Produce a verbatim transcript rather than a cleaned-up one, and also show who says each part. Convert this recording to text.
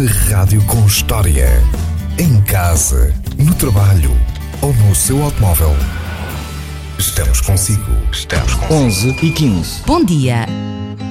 Speaker 1: Uma rádio com história. Em casa, no trabalho ou no seu automóvel. Estamos consigo. Estamos consigo.
Speaker 2: onze e quinze.
Speaker 3: Bom dia.